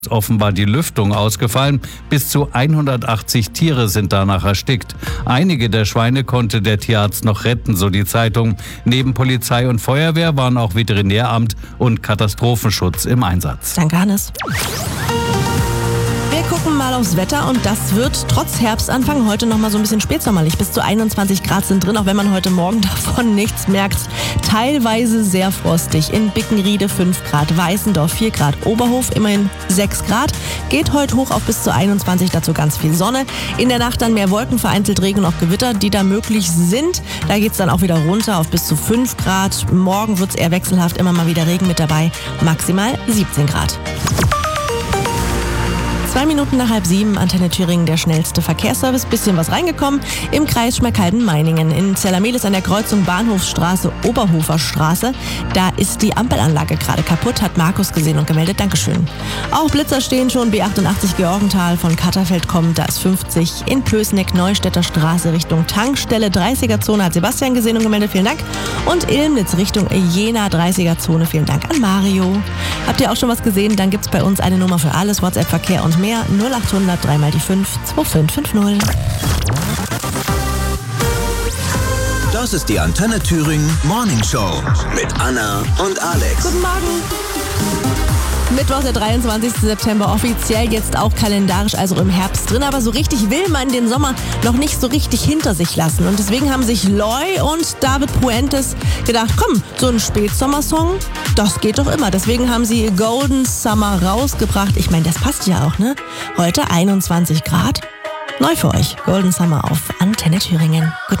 offenbar die Lüftung ausgefallen. Bis zu 180 Tiere sind danach erstickt. Einige der Schweine konnte der Tierarzt noch retten, so die Zeitung. Neben Polizei und Feuerwehr waren auch Veterinäramt und Katastrophenschutz im Einsatz. Danke, Hannes. Wir gucken mal aufs Wetter und das wird trotz Herbstanfang heute noch mal so ein bisschen spätsommerlich. Bis zu 21 Grad sind drin, auch wenn man heute Morgen davon nichts merkt. Teilweise sehr frostig. In Bickenriede 5 Grad, Weißendorf 4 Grad, Oberhof immerhin 6 Grad. Geht heute hoch auf bis zu 21, dazu ganz viel Sonne. In der Nacht dann mehr Wolken, vereinzelt Regen und auch Gewitter, die da möglich sind. Da geht es dann auch wieder runter auf bis zu 5 Grad. Morgen wird es eher wechselhaft, immer mal wieder Regen mit dabei. Maximal 17 Grad. 2 Minuten nach 6:30, Antenne Thüringen, der schnellste Verkehrsservice. Bisschen was reingekommen im Kreis Schmalkalden-Meiningen. In Zellermelis an der Kreuzung Bahnhofsstraße, Oberhofer Straße. Da ist die Ampelanlage gerade kaputt, hat Markus gesehen und gemeldet. Dankeschön. Auch Blitzer stehen schon, B88 Georgenthal von Katterfeld kommt, da ist 50. In Pößneck, Neustädter Straße Richtung Tankstelle, 30er-Zone hat Sebastian gesehen und gemeldet. Vielen Dank. Und Ilmnitz Richtung Jena, 30er-Zone. Vielen Dank an Mario. Habt ihr auch schon was gesehen? Dann gibt's bei uns eine Nummer für alles, WhatsApp, Verkehr und mehr. 0800 3 mal die 5 2550. Das ist die Antenne Thüringen Morning Show mit Anna und Alex. Guten Morgen. Mittwoch, der 23. September, offiziell jetzt auch kalendarisch, also im Herbst drin. Aber so richtig will man den Sommer noch nicht so richtig hinter sich lassen. Und deswegen haben sich Loy und David Puentes gedacht, komm, so ein Spätsommersong, das geht doch immer. Deswegen haben sie Golden Summer rausgebracht. Ich meine, das passt ja auch, ne? Heute 21 Grad. Neu für euch. Golden Summer auf Antenne Thüringen. Guten